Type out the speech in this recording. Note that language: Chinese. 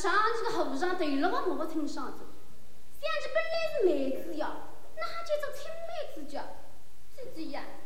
上去的和尚对了我没听上子，想起本来是妹子呀，那就做青梅子家，是这样。